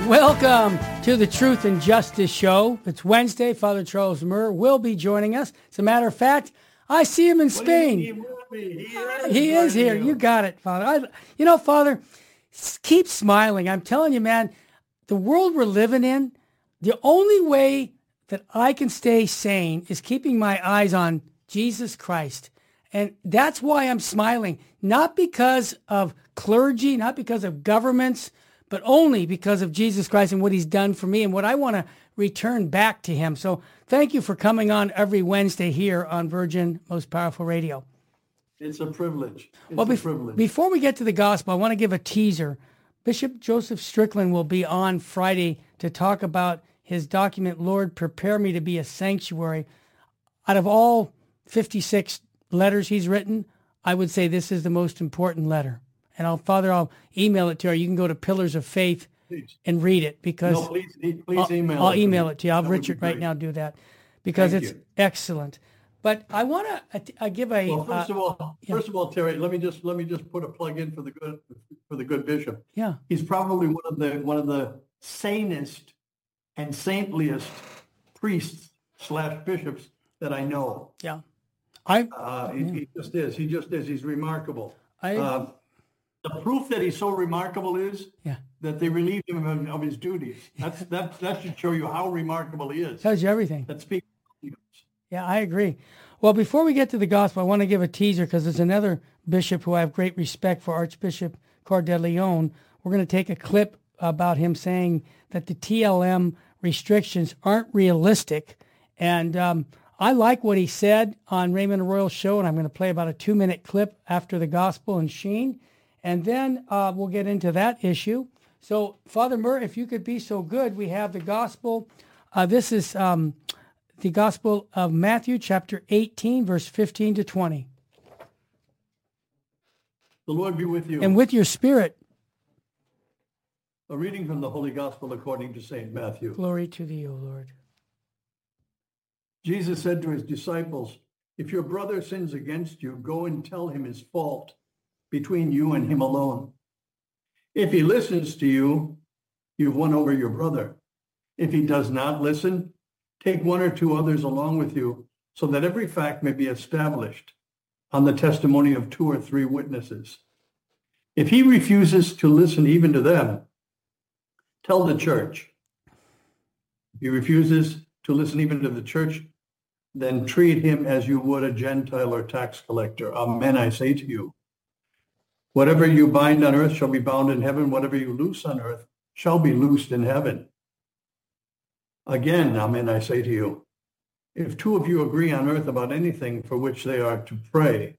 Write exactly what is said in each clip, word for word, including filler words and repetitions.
Welcome to the Truth and Justice Show. It's Wednesday. Father Charles Murr will be joining us. As a matter of fact, I see him in Spain. He, he, is, he is here. You. you got it, Father. I, you know, Father, keep smiling. I'm telling you, man, the world we're living in, the only way that I can stay sane is keeping my eyes on Jesus Christ. And that's why I'm smiling, not because of clergy, not because of governments, but only because of Jesus Christ and what he's done for me and what I want to return back to him. So thank you for coming on every Wednesday here on Virgin Most Powerful Radio. It's a privilege. It's well, a bef- privilege. Before we get to the gospel, I want to give a teaser. Bishop Joseph Strickland will be on Friday to talk about his document, Lord, Prepare Me to Be a Sanctuary. Out of all fifty-six letters he's written, I would say this is the most important letter. And I'll, Father, I'll email it to you. You can go to Pillars of Faith please. and read it because no, please, please email I'll, I'll it email me. it to you. I'll have Richard right now do that because Thank it's you. excellent. But I want to uh, give a. Well, first uh, of all, yeah. first of all, Terry, let me just let me just put a plug in for the good for the good bishop. Yeah, he's probably one of the one of the sanest and saintliest priests slash bishops that I know. Yeah, I. Uh, he, yeah. he just is. He just is. He's remarkable. I. Uh, The proof that he's so remarkable is yeah. that they relieved him of, of his duties. That's that that should show you how remarkable he is. Tells you everything. That speaks. Yeah, I agree. Well, before we get to the gospel, I want to give a teaser because there's another bishop who I have great respect for, Archbishop Cordeleon. We're going to take a clip about him saying that the T L M restrictions aren't realistic. And um, I like what he said on Raymond Arroyo's show, and I'm going to play about a two-minute clip after the gospel and Sheen. And then uh, we'll get into that issue. So, Father Murr, if you could be so good, we have the gospel. Uh, this is um, the gospel of Matthew, chapter eighteen, verse fifteen to twenty. The Lord be with you. And with your spirit. A reading from the Holy Gospel according to Saint Matthew. Glory to thee, O Lord. Jesus said to his disciples, if your brother sins against you, go and tell him his fault between you and him alone. If he listens to you, you've won over your brother. If he does not listen, take one or two others along with you, so that every fact may be established on the testimony of two or three witnesses. If he refuses to listen even to them, tell the church. If he refuses to listen even to the church, then treat him as you would a Gentile or tax collector. Amen, I say to you. Whatever you bind on earth shall be bound in heaven. Whatever you loose on earth shall be loosed in heaven. Again, amen, I say to you, if two of you agree on earth about anything for which they are to pray,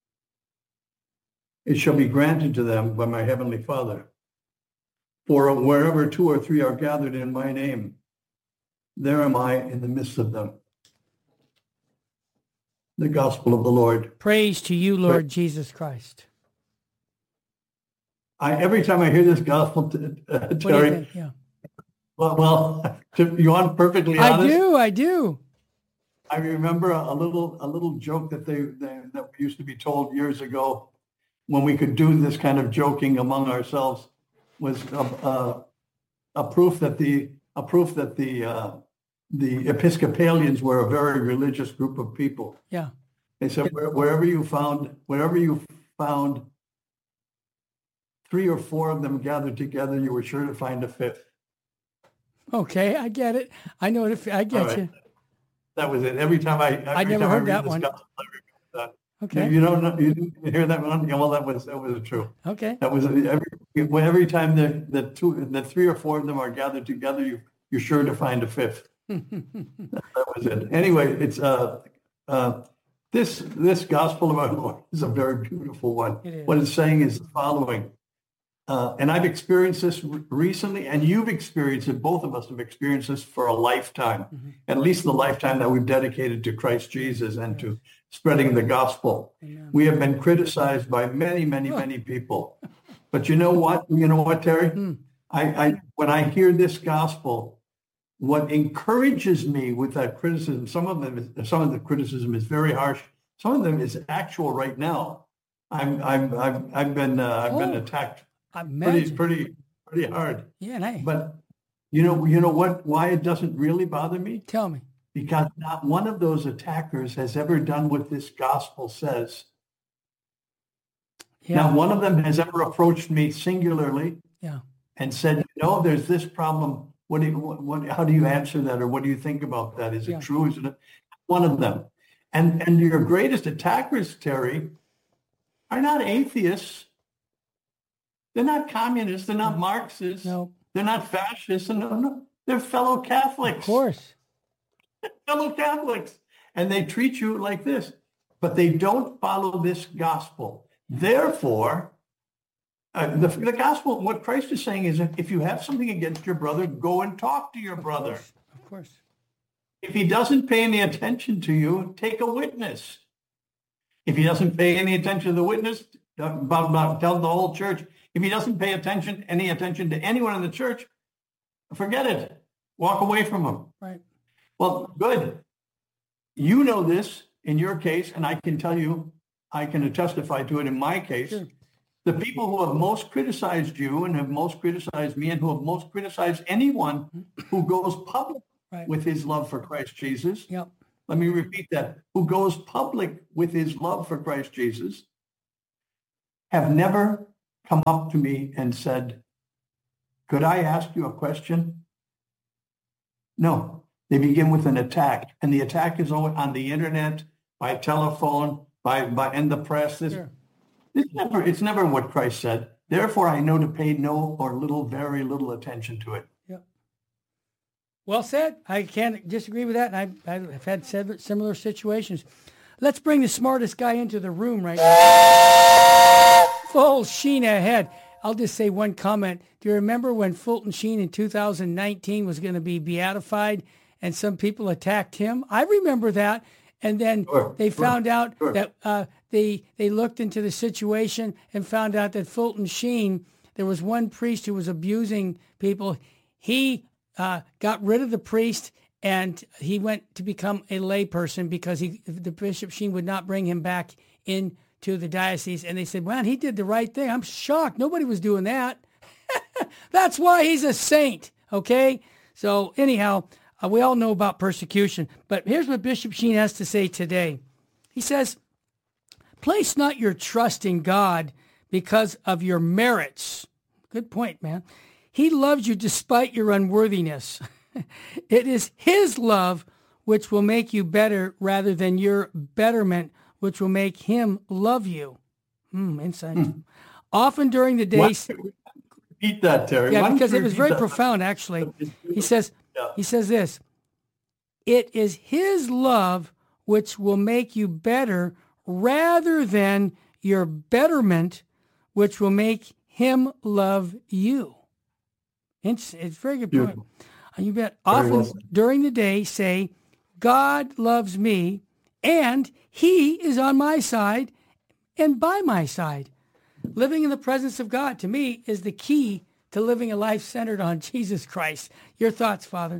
it shall be granted to them by my heavenly Father. For wherever two or three are gathered in my name, there am I in the midst of them. The gospel of the Lord. Praise to you, Lord Jesus Christ. I, every time I hear this gospel, uh, Terry, yeah. well, well, to, you want perfectly honest? I do, I do. I remember a, a little, a little joke that they, they that used to be told years ago, when we could do this kind of joking among ourselves, was a, a, a proof that the a proof that the uh, the Episcopalians were a very religious group of people. Yeah, they said where, wherever you found wherever you found. three or four of them gathered together, you were sure to find a fifth. Okay, I get it. I know it. I get right. you. That was it. Every time I, every I never time heard I read that one. Gospel, I remember that. Okay. You, you don't know, you didn't hear that one? Yeah, well, that was that was true. Okay. That was every every time the the two the three or four of them are gathered together, you you're sure to find a fifth. That was it. Anyway, it's uh uh this this gospel of our Lord is a very beautiful one. It is. What it's saying is the following. Uh, and I've experienced this re- recently, and you've experienced it. Both of us have experienced this for a lifetime, mm-hmm. at least the lifetime that we've dedicated to Christ Jesus and yes. to spreading the gospel. Amen. We have been criticized by many, many, oh. many people. But you know what? You know what, Terry? Mm. I, I when I hear this gospel, what encourages me with that criticism, some of them, is, some of the criticism is very harsh. Some of them is actual right now. I'm, I'm, I've, I've been, uh, I've oh. been attacked. Pretty, pretty, pretty hard. Yeah, and I... But You know, you know what, why it doesn't really bother me? Tell me. Because not one of those attackers has ever done what this gospel says. Yeah. Not one of them has ever approached me singularly Yeah. and said, you know, there's this problem. What do you, what, what, how do you answer that? Or what do you think about that? Is it Yeah. true? Is it one of them? And, and your greatest attackers, Terry, are not atheists. They're not communists. They're not Marxists. No. They're not fascists. No, no. They're fellow Catholics. Of course. Fellow Catholics. And they treat you like this. But they don't follow this gospel. Therefore, uh, the, the gospel, what Christ is saying is, if you have something against your brother, go and talk to your brother. Of course. Of course. If he doesn't pay any attention to you, take a witness. If he doesn't pay any attention to the witness, about, about, tell the whole church. If he doesn't pay attention, any attention to anyone in the church, forget it. Walk away from him. Right. Well, good. You know this in your case, and I can tell you, I can testify to it in my case. Sure. The people who have most criticized you and have most criticized me and who have most criticized anyone who goes public Right. with his love for Christ Jesus. Yep. Let me repeat that. Who goes public with his love for Christ Jesus have never come up to me and said, could I ask you a question? No. They begin with an attack. And the attack is on the internet, by telephone, by, by in the press. This, Sure. it's never, it's never what Christ said. Therefore, I know to pay no or little, very little attention to it. Yep. Well said. I can't disagree with that. And I, I've had similar situations. Let's bring the smartest guy into the room right now. Full Sheen ahead. I'll just say one comment. Do you remember when Fulton Sheen in two thousand nineteen was going to be beatified and some people attacked him? I remember that. And then Sure, they sure, found out sure. that uh, they they looked into the situation and found out that Fulton Sheen, there was one priest who was abusing people. He uh, got rid of the priest and he went to become a layperson because he the Bishop Sheen would not bring him back into the diocese. And they said, "Man, he did the right thing." I'm shocked. Nobody was doing that. That's why he's a saint. Okay. So anyhow. Uh, we all know about persecution, but here's what Bishop Sheen has to say today. He says, place not your trust in God because of your merits. Good point, man. He loves you despite your unworthiness. It is his love which will make you better rather than your betterment, which will make him love you. Hmm, insight. Hmm. Often during the day... What? Repeat that, Terry. Yeah, Why don't because you it was repeat very that? profound, actually. He says... Yeah. He says this, it is his love which will make you better rather than your betterment, which will make him love you. It's, it's a very good point. Beautiful. And you bet Very often well said. during the day say, God loves me and he is on my side and by my side. Living in the presence of God, to me, is the key to living a life centered on Jesus Christ. Your thoughts, Father?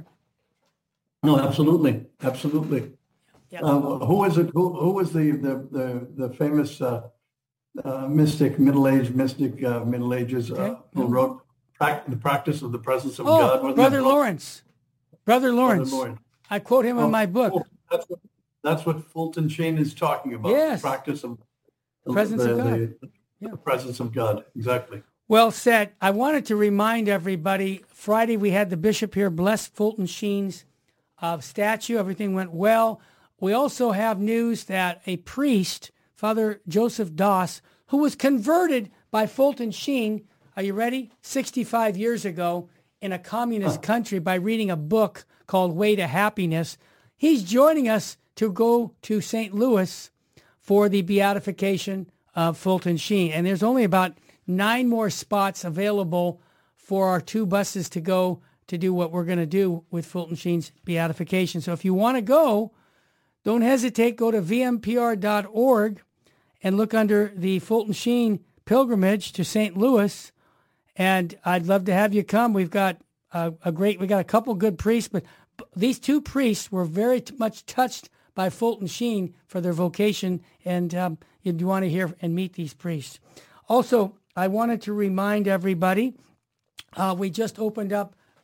No, absolutely, absolutely. Yeah. Uh, who was it? Who, who was the the the, the famous uh, uh, mystic, middle-aged mystic, uh, Middle Ages, uh, Okay. who wrote pra- the practice of the presence of Oh, God? Wasn't Brother that book? Lawrence. Brother Lawrence. Brother Lawrence. I quote him Oh, in my book. oh, That's what, that's what Fulton Sheen is talking about. Yes. The practice of the Presence the, of God. The, Yeah. the presence of God. Exactly. Well said. I wanted to remind everybody, Friday we had the bishop here bless Fulton Sheen's uh, statue. Everything went well. We also have news that a priest, Father Joseph Doss, who was converted by Fulton Sheen, are you ready? sixty-five years ago in a communist country by reading a book called Way to Happiness. He's joining us to go to Saint Louis for the beatification of Fulton Sheen. And there's only about nine more spots available for our two buses to go to do what we're going to do with Fulton Sheen's beatification. So if you want to go, don't hesitate. Go to v m p r dot org and look under the Fulton Sheen pilgrimage to Saint Louis. And I'd love to have you come. We've got a, a great, we got a couple good priests, but these two priests were very t- much touched by Fulton Sheen for their vocation. And um, you'd want to hear and meet these priests. Also, I wanted to remind everybody, uh, we just opened up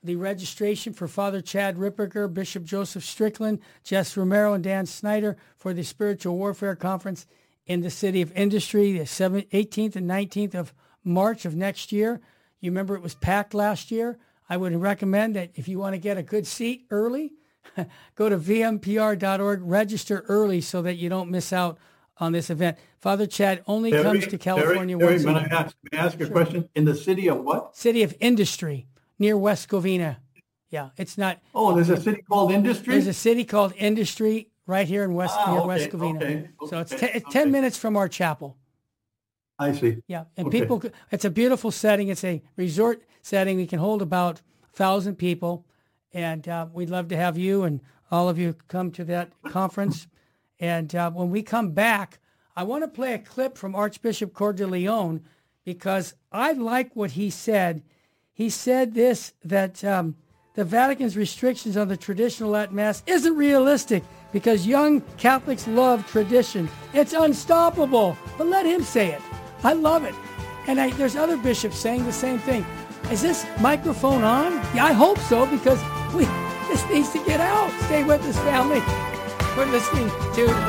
the registration for Father Chad Ripperger, Bishop Joseph Strickland, Jess Romero, and Dan Snyder for the Spiritual Warfare Conference in the City of Industry, the eighteenth and nineteenth of March of next year. You remember it was packed last year. I would recommend that if you want to get a good seat early, go to v m p r dot org, register early so that you don't miss out on this event. Father Chad only Terry, comes to California Terry, once Terry, a may year. I ask, may I ask a Sure. question? In the city of what? City of Industry near West Covina. Yeah, it's not. Oh, there's a city called Industry? There's a city called Industry right here in West, Ah, near okay, West Covina. okay, So it's, okay, te- it's okay. ten minutes from our chapel. I see. Yeah, and Okay. people, c- it's a beautiful setting. It's a resort setting. We can hold about a thousand people, and uh, we'd love to have you and all of you come to that conference. And uh, when we come back, I want to play a clip from Archbishop Cordeleone because I like what he said. He said this, that um, the Vatican's restrictions on the traditional Latin Mass isn't realistic because young Catholics love tradition. It's unstoppable. But let him say it. I love it. And I, there's other bishops saying the same thing. Is this microphone on? Yeah, I hope so, because we this needs to get out. Stay with us, family. We're listening to